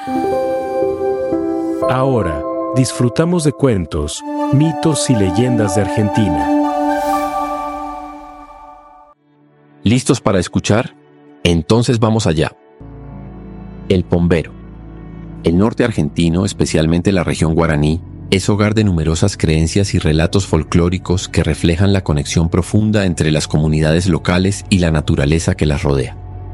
Ahora, disfrutamos de cuentos, mitos y leyendas de Argentina. ¿Listos para escuchar? Entonces vamos allá. El Pombero. El norte argentino, especialmente la región guaraní, es hogar de numerosas creencias y relatos folclóricos que reflejan la conexión profunda entre las comunidades locales y la naturaleza que las rodea.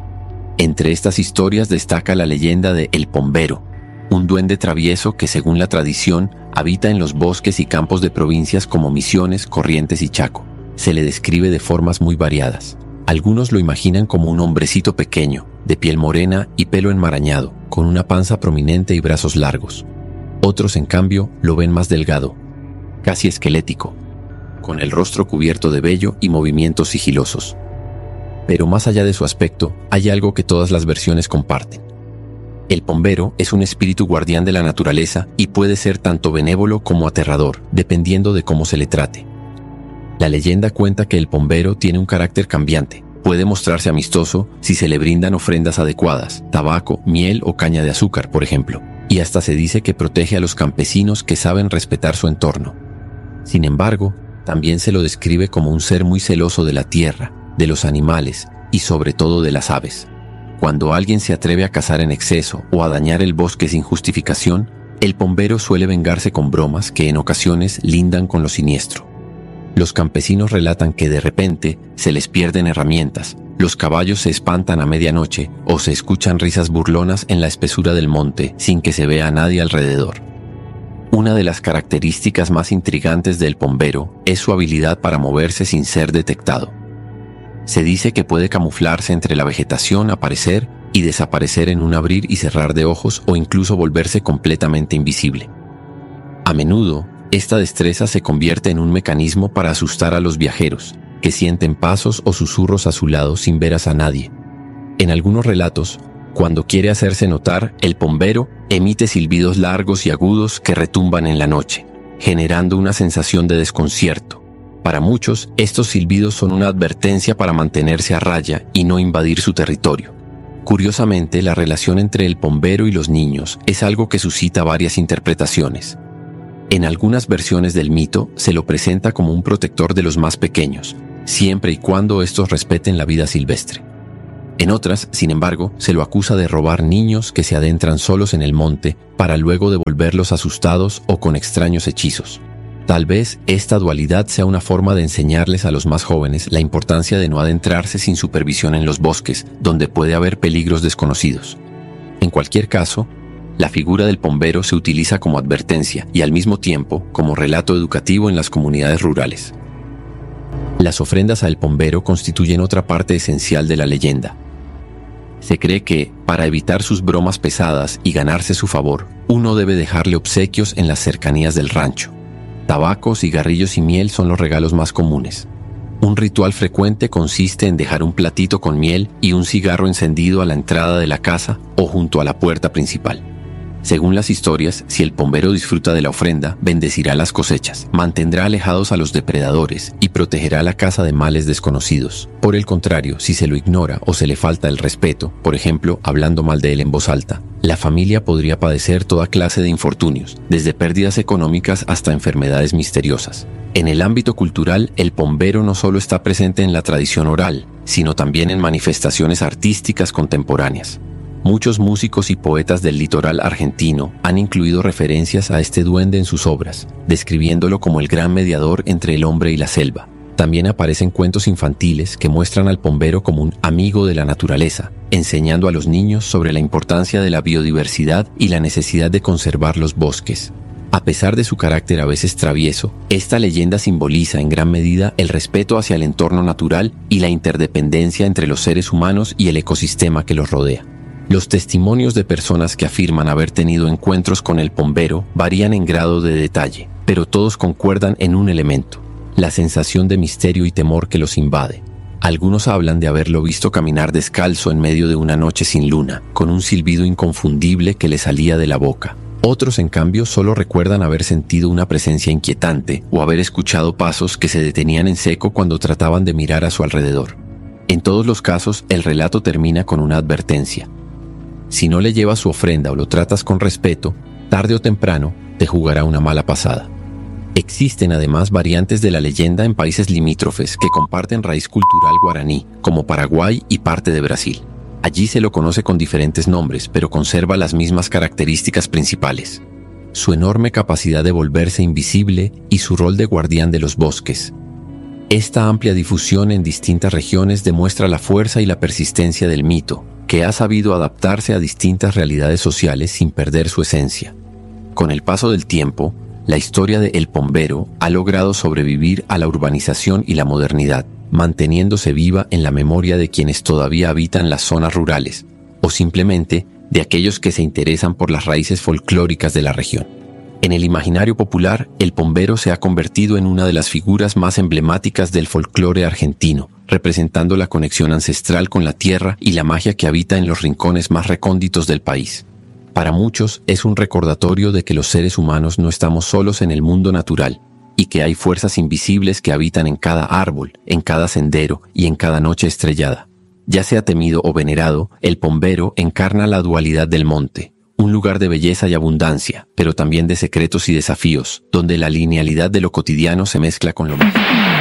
Entre estas historias destaca la leyenda de El Pombero, un duende travieso que, según la tradición, habita en los bosques y campos de provincias como Misiones, Corrientes y Chaco. Se le describe de formas muy variadas. Algunos lo imaginan como un hombrecito pequeño, de piel morena y pelo enmarañado, con una panza prominente y brazos largos. Otros, en cambio, lo ven más delgado, casi esquelético, con el rostro cubierto de vello y movimientos sigilosos. Pero más allá de su aspecto, hay algo que todas las versiones comparten. El Pombero es un espíritu guardián de la naturaleza y puede ser tanto benévolo como aterrador, dependiendo de cómo se le trate. La leyenda cuenta que el Pombero tiene un carácter cambiante. Puede mostrarse amistoso si se le brindan ofrendas adecuadas, tabaco, miel o caña de azúcar, por ejemplo. Y hasta se dice que protege a los campesinos que saben respetar su entorno. Sin embargo, también se lo describe como un ser muy celoso de la tierra, de los animales y sobre todo de las aves. Cuando alguien se atreve a cazar en exceso o a dañar el bosque sin justificación, el Pombero suele vengarse con bromas que en ocasiones lindan con lo siniestro. Los campesinos relatan que de repente se les pierden herramientas, los caballos se espantan a medianoche o se escuchan risas burlonas en la espesura del monte sin que se vea a nadie alrededor. Una de las características más intrigantes del Pombero es su habilidad para moverse sin ser detectado. Se dice que puede camuflarse entre la vegetación, aparecer y desaparecer en un abrir y cerrar de ojos o incluso volverse completamente invisible. A menudo, esta destreza se convierte en un mecanismo para asustar a los viajeros, que sienten pasos o susurros a su lado sin ver a nadie. En algunos relatos, cuando quiere hacerse notar, el Pombero emite silbidos largos y agudos que retumban en la noche, generando una sensación de desconcierto. Para muchos, estos silbidos son una advertencia para mantenerse a raya y no invadir su territorio. Curiosamente, la relación entre el Pombero y los niños es algo que suscita varias interpretaciones. En algunas versiones del mito se lo presenta como un protector de los más pequeños, siempre y cuando estos respeten la vida silvestre. En otras, sin embargo, se lo acusa de robar niños que se adentran solos en el monte para luego devolverlos asustados o con extraños hechizos. Tal vez esta dualidad sea una forma de enseñarles a los más jóvenes la importancia de no adentrarse sin supervisión en los bosques, donde puede haber peligros desconocidos. En cualquier caso, la figura del Pombero se utiliza como advertencia y al mismo tiempo como relato educativo en las comunidades rurales. Las ofrendas al Pombero constituyen otra parte esencial de la leyenda. Se cree que, para evitar sus bromas pesadas y ganarse su favor, uno debe dejarle obsequios en las cercanías del rancho. Tabaco, cigarrillos y miel son los regalos más comunes. Un ritual frecuente consiste en dejar un platito con miel y un cigarro encendido a la entrada de la casa o junto a la puerta principal. Según las historias, si el Pombero disfruta de la ofrenda, bendecirá las cosechas, mantendrá alejados a los depredadores y protegerá la casa de males desconocidos. Por el contrario, si se lo ignora o se le falta el respeto, por ejemplo, hablando mal de él en voz alta, la familia podría padecer toda clase de infortunios, desde pérdidas económicas hasta enfermedades misteriosas. En el ámbito cultural, el Pombero no solo está presente en la tradición oral, sino también en manifestaciones artísticas contemporáneas. Muchos músicos y poetas del litoral argentino han incluido referencias a este duende en sus obras, describiéndolo como el gran mediador entre el hombre y la selva. También aparecen cuentos infantiles que muestran al Pombero como un amigo de la naturaleza, enseñando a los niños sobre la importancia de la biodiversidad y la necesidad de conservar los bosques. A pesar de su carácter a veces travieso, esta leyenda simboliza en gran medida el respeto hacia el entorno natural y la interdependencia entre los seres humanos y el ecosistema que los rodea. Los testimonios de personas que afirman haber tenido encuentros con el Pombero varían en grado de detalle, pero todos concuerdan en un elemento: la sensación de misterio y temor que los invade. Algunos hablan de haberlo visto caminar descalzo en medio de una noche sin luna, con un silbido inconfundible que le salía de la boca. Otros, en cambio, solo recuerdan haber sentido una presencia inquietante o haber escuchado pasos que se detenían en seco cuando trataban de mirar a su alrededor. En todos los casos, el relato termina con una advertencia: Si no le llevas su ofrenda o lo tratas con respeto, tarde o temprano te jugará una mala pasada. Existen además variantes de la leyenda en países limítrofes que comparten raíz cultural guaraní, como Paraguay y parte de Brasil. Allí se lo conoce con diferentes nombres, pero conserva las mismas características principales: su enorme capacidad de volverse invisible y su rol de guardián de los bosques. Esta amplia difusión en distintas regiones demuestra la fuerza y la persistencia del mito, que ha sabido adaptarse a distintas realidades sociales sin perder su esencia. Con el paso del tiempo, la historia de El Pombero ha logrado sobrevivir a la urbanización y la modernidad, manteniéndose viva en la memoria de quienes todavía habitan las zonas rurales, o simplemente de aquellos que se interesan por las raíces folclóricas de la región. En el imaginario popular, el Pombero se ha convertido en una de las figuras más emblemáticas del folclore argentino, representando la conexión ancestral con la tierra y la magia que habita en los rincones más recónditos del país. Para muchos es un recordatorio de que los seres humanos no estamos solos en el mundo natural, y que hay fuerzas invisibles que habitan en cada árbol, en cada sendero y en cada noche estrellada. Ya sea temido o venerado, el Pombero encarna la dualidad del monte, un lugar de belleza y abundancia, pero también de secretos y desafíos, donde la linealidad de lo cotidiano se mezcla con lo mágico.